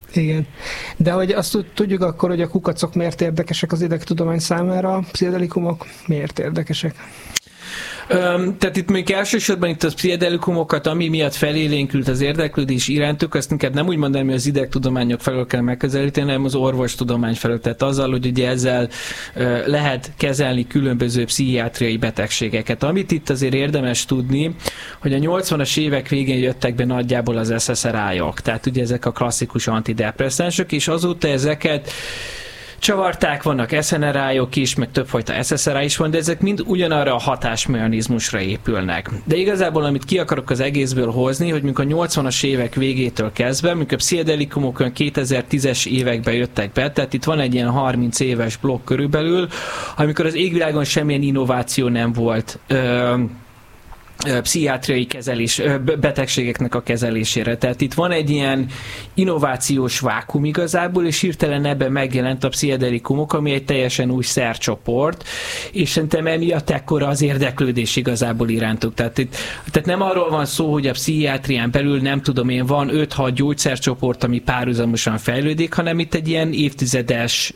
Igen. De hogy azt tudjuk akkor, hogy a kukacok miért érdekesek az idegtudomány számára, a pszichedelikumook miért érdekesek? Tehát itt még elsősorban itt a pszichedelikumokat, ami miatt felélénkült az érdeklődés irántuk, azt inkább nem úgy mondanám, hogy az idegtudományok felől kell megközelíteni, hanem az orvostudomány felől. Tehát azzal, hogy ugye ezzel lehet kezelni különböző pszichiátriai betegségeket. Amit itt azért érdemes tudni, hogy a 80-as évek végén jöttek be nagyjából az SSRI-ok, tehát ugye ezek a klasszikus antidepresszánsok, és azóta ezeket csavarták, vannak SNRI-ok is, meg többfajta SSRI is van, de ezek mind ugyanarra a hatásmechanizmusra épülnek. De igazából, amit ki akarok az egészből hozni, hogy mikor a 80-as évek végétől kezdve, mikor a pszichedelikumok olyan 2010-es években jöttek be, tehát itt van egy ilyen 30 éves blokk körülbelül, amikor az égvilágon semmilyen innováció nem volt pszichiátriai kezelés, betegségeknek a kezelésére. Tehát itt van egy ilyen innovációs vákum igazából, és hirtelen ebben megjelent a pszichedelikumok, ami egy teljesen új szercsoport, és szerintem emiatt ekkora az érdeklődés igazából irántuk. Tehát nem arról van szó, hogy a pszichiátrián belül nem tudom én, van 5-6 gyógyszercsoport, ami párhuzamosan fejlődik, hanem itt egy ilyen évtizedes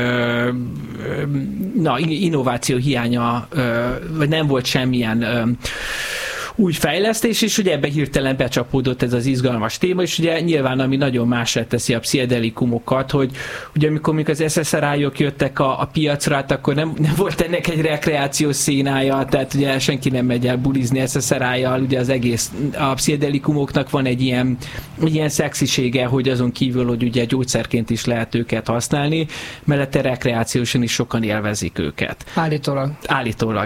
innováció hiánya, vagy nem volt semmilyen új fejlesztés, és ugye ebbe hirtelen becsapódott ez az izgalmas téma, és ugye nyilván ami nagyon másra teszi a pszichedelikumokat, hogy ugye amikor az SSRI-ok jöttek a piacra, hát akkor nem volt ennek egy rekreációs szénája, tehát ugye senki nem megy el bulizni SSRI-jal, ugye az egész, a pszichedelikumoknak van egy ilyen szexisége, hogy azon kívül, hogy ugye gyógyszerként is lehet őket használni, mellette rekreációsan is sokan élvezik őket. Állítólag.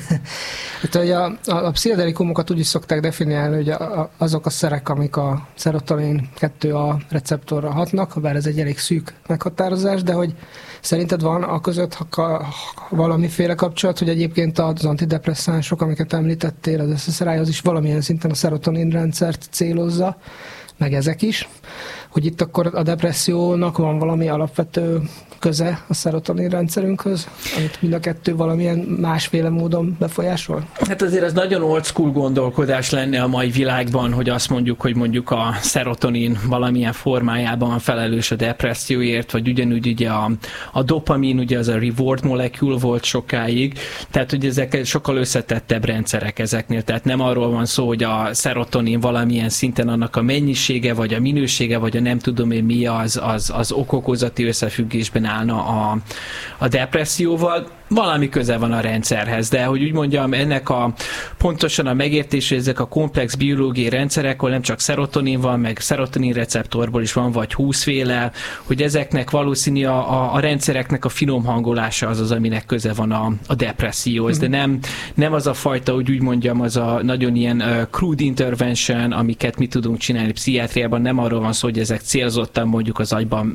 Hát, hogy a pszichedelikumokat úgy is szokták definiálni, hogy azok a szerek, amik a serotonin 2A receptorra hatnak, bár ez egy elég szűk meghatározás, de hogy szerinted van a között valamiféle kapcsolat, hogy egyébként az antidepresszánsok, amiket említettél, az SSRI, az is valamilyen szinten a serotonin rendszert célozza, meg ezek is, hogy itt akkor a depressziónak van valami alapvető köze a szerotonin rendszerünkhöz, amit mind a kettő valamilyen másféle módon befolyásol? Hát azért az nagyon old school gondolkodás lenne a mai világban, hogy azt mondjuk, hogy mondjuk a szerotonin valamilyen formájában felelős a depresszióért, vagy ugyanúgy ugye a dopamin, ugye az a reward molecule volt sokáig, tehát ugye ezek sokkal összetettebb rendszerek ezeknél, tehát nem arról van szó, hogy a szerotonin valamilyen szinten annak a mennyisége, vagy a minősége, vagy a nem tudom én mi az okokozati összefüggésben állna a depresszióval. Valami köze van a rendszerhez, de hogy úgy mondjam, ennek pontosan a megértése, ezek a komplex biológiai rendszerek, ahol nem csak szerotonin van, meg szerotonin receptorból is van, vagy 20 féle, hogy ezeknek valószínű a rendszereknek a finom hangolása az, aminek köze van a depresszióhoz, de nem az a fajta, hogy úgy mondjam, az a nagyon ilyen crude intervention, amiket mi tudunk csinálni pszichiátriában, nem arról van szó, hogy ezek célzottan mondjuk az agyban,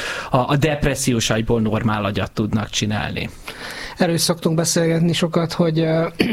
a depressziós agyból normál agyat tudnak csinálni. Erről is szoktunk beszélgetni sokat, hogy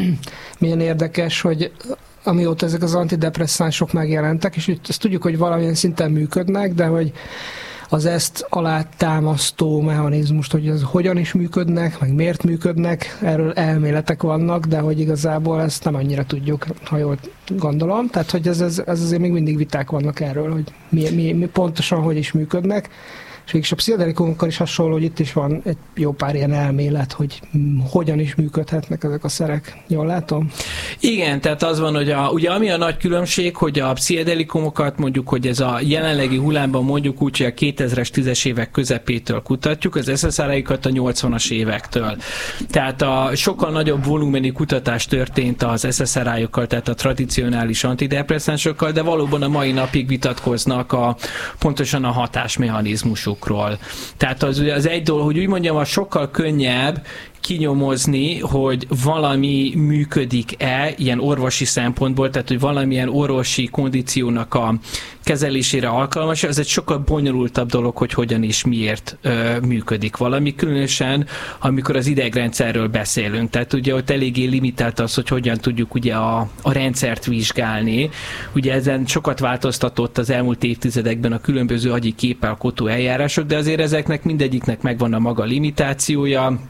milyen érdekes, hogy amióta ezek az antidepresszánsok megjelentek, és ezt tudjuk, hogy valamilyen szinten működnek, de hogy az ezt alátámasztó mechanizmust, hogy az hogyan is működnek, meg miért működnek, erről elméletek vannak, de hogy igazából ezt nem annyira tudjuk, ha jól gondolom. Tehát, hogy ez azért még mindig viták vannak erről, hogy mi pontosan hogy is működnek. És végig a pszichedelikumokkal is hasonló, hogy itt is van egy jó pár ilyen elmélet, hogy hogyan is működhetnek ezek a szerek. Jól látom? Igen, tehát az van, hogy ugye ami a nagy különbség, hogy a pszichedelikumokat mondjuk, hogy ez a jelenlegi hullámban mondjuk úgy, hogy a 2000-es, 10-es évek közepétől kutatjuk, az SSRI-kat a 80-as évektől. Tehát sokkal nagyobb volumenű kutatás történt az SSRI-okkal, tehát a tradicionális antidepresszánsokkal, de valóban a mai napig vitatkoznak pontosan a hatásmechanizmusuk. Tehát az egy dolog, hogy úgy mondjam, az sokkal könnyebb kinyomozni, hogy valami működik-e ilyen orvosi szempontból, tehát hogy valamilyen orvosi kondíciónak a kezelésére alkalmas, ez egy sokkal bonyolultabb dolog, hogy hogyan és miért működik valami, különösen amikor az idegrendszerről beszélünk. Tehát ugye ott eléggé limitált az, hogy hogyan tudjuk ugye a rendszert vizsgálni. Ugye ezen sokat változtatott az elmúlt évtizedekben a különböző agyi képalkotó eljárások, de azért ezeknek mindegyiknek megvan a maga limitációja.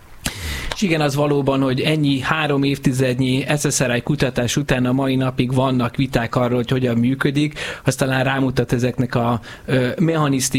És igen, az valóban, hogy ennyi 3 évtizednyi SSRI kutatás után a mai napig vannak viták arról, hogy hogyan működik, az talán rámutat ezeknek a mechanisztikai